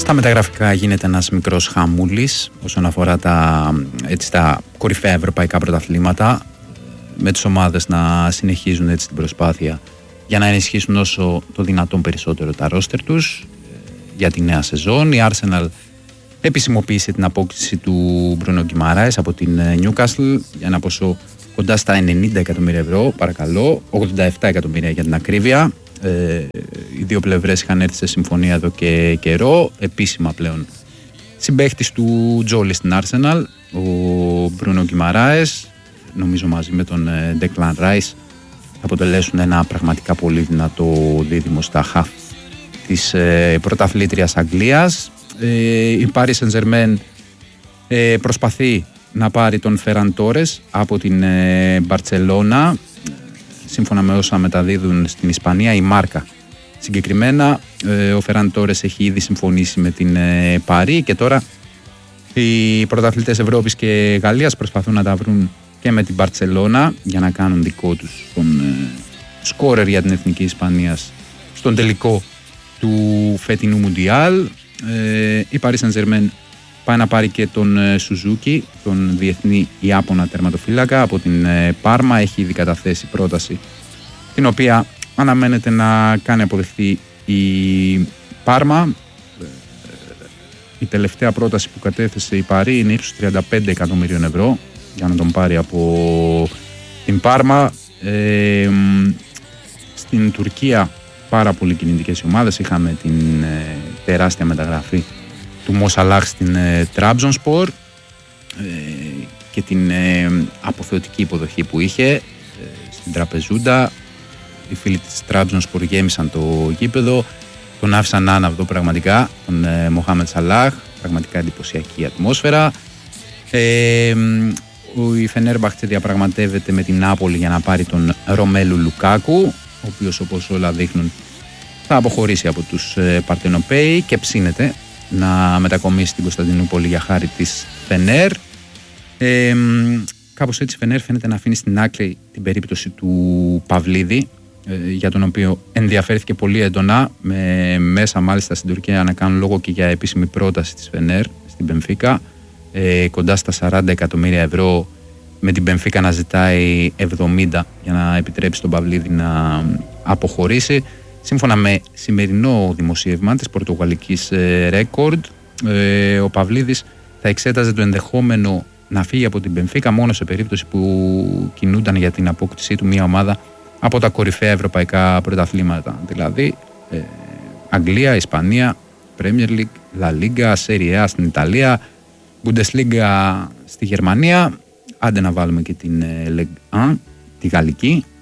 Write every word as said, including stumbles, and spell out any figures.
Στα μεταγραφικά γίνεται ένας μικρός χαμούλης όσον αφορά τα, έτσι, τα κορυφαία ευρωπαϊκά πρωταθλήματα, με τις ομάδες να συνεχίζουν έτσι την προσπάθεια για να ενισχύσουν όσο το δυνατόν περισσότερο τα ρόστερ τους για τη νέα σεζόν. Η Arsenal επισημοποίησε την απόκτηση του Μπρούνο Γκιμαράες από την Newcastle για ένα ποσό κοντά στα ενενήντα εκατομμύρια ευρώ, παρακαλώ, ογδόντα επτά εκατομμύρια για την ακρίβεια. Ε, οι δύο πλευρές είχαν έρθει σε συμφωνία εδώ και καιρό, επίσημα πλέον συμπαίχτης του Τζόλι στην Arsenal, ο Μπρούνο Γκιμαράες, νομίζω μαζί με τον Declan Rice θα αποτελέσουν ένα πραγματικά πολύ δυνατό δίδυμο στα χαφ της ε, πρωταθλήτριας Αγγλίας. Ε, η Paris Saint-Germain ε, προσπαθεί να πάρει τον Ferran Torres από την ε, Μπαρτσελώνα, σύμφωνα με όσα μεταδίδουν στην Ισπανία, η Μάρκα. Συγκεκριμένα ε, ο Ferran Torres έχει ήδη συμφωνήσει με την ε, Παρί και τώρα οι πρωταθλητές Ευρώπης και Γαλλίας προσπαθούν να τα βρουν και με την Μπαρτσελώνα για να κάνουν δικό τους τον ε, σκόρερ για την Εθνική Ισπανίας στον τελικό του φετινού Μουντιάλ. Ε, η Paris Saint-Germain πάει να πάρει και τον Σουζούκι, τον διεθνή Ιάπωνα τερματοφύλακα από την Πάρμα. Έχει ήδη καταθέσει πρόταση την οποία αναμένεται να κάνει αποδεχτεί η Πάρμα. Η τελευταία πρόταση που κατέθεσε η Παρί είναι ύψους τριάντα πέντε εκατομμυρίων ευρώ για να τον πάρει από την Πάρμα. Ε, στην Τουρκία πάρα πολύ κινητικές ομάδες. Είχαμε την ε, τεράστια μεταγραφή του Μο Σαλάχ στην ε, Τραμπζονσπορ ε, και την ε, αποθεωτική υποδοχή που είχε ε, στην Τραπεζούντα. Οι φίλοι της Τραμπζονσπορ γέμισαν το γήπεδο, τον άφησαν άναυδο πραγματικά, τον ε, Μοχάμετ Σαλάχ, πραγματικά εντυπωσιακή ατμόσφαιρα. Ε, ο, η Φενέρμπαχτσε διαπραγματεύεται με την Νάπολη για να πάρει τον Ρομέλου Λουκάκου, ο οποίος όπως όλα δείχνουν θα αποχωρήσει από τους ε, Παρτενοπαίοι και ψήνεται να μετακομίσει στην Κωνσταντινούπολη για χάρη της Φενέρ. Ε, κάπως έτσι η Φενέρ φαίνεται να αφήνει στην άκρη την περίπτωση του Παυλίδη, ε, για τον οποίο ενδιαφέρθηκε πολύ έντονα, με μέσα μάλιστα στην Τουρκία να κάνουν λόγο και για επίσημη πρόταση της Φενέρ στην Μπενφίκα, ε, κοντά στα σαράντα εκατομμύρια ευρώ, με την Μπενφίκα να ζητάει εβδομήντα για να επιτρέψει τον Παυλίδη να αποχωρήσει. Σύμφωνα με σημερινό δημοσίευμα της πορτογαλικής Record, ε, ο Παυλίδης θα εξέταζε το ενδεχόμενο να φύγει από την Μπενφίκα μόνο σε περίπτωση που κινούνταν για την απόκτησή του μια ομάδα από τα κορυφαία ευρωπαϊκά πρωταθλήματα. Δηλαδή ε, Αγγλία, Ισπανία, Premier League, La Liga, Serie A στην Ιταλία, Bundesliga στη Γερμανία, άντε να βάλουμε και την ε, Ligue ένα, τη γαλλική,